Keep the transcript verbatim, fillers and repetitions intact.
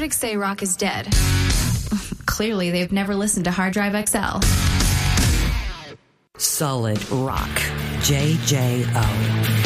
critics say rock is dead. Clearly, they've never listened to Hard Drive X L. Solid rock. J J O.